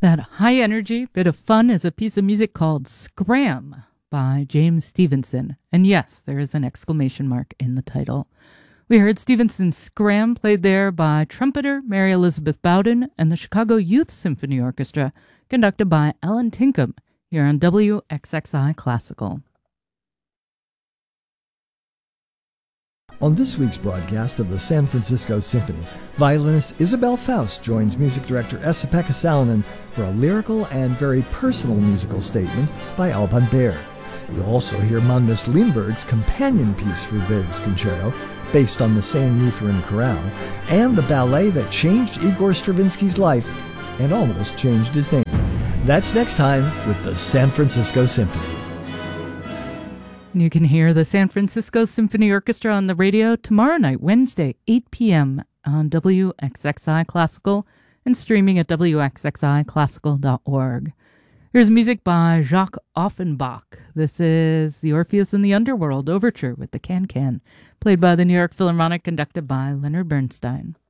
That high energy bit of fun is a piece of music called Scram by James Stevenson. And yes, there is an exclamation mark in the title. We heard Stevenson's Scram played there by trumpeter Mary Elizabeth Bowden and the Chicago Youth Symphony Orchestra, conducted by Alan Tinkham, here on WXXI Classical. On this week's broadcast of the San Francisco Symphony, violinist Isabel Faust joins music director Esa-Pekka Salonen for a lyrical and very personal musical statement by Alban Berg. You'll also hear Magnus Lindberg's companion piece for Berg's concerto, based on the same Lutheran chorale, and the ballet that changed Igor Stravinsky's life and almost changed his name. That's next time with the San Francisco Symphony. You can hear the San Francisco Symphony Orchestra on the radio tomorrow night, Wednesday, 8 p.m. on WXXI Classical and streaming at wxxiclassical.org. Here's music by Jacques Offenbach. This is the Orpheus in the Underworld Overture with the Can-Can, played by the New York Philharmonic, conducted by Leonard Bernstein.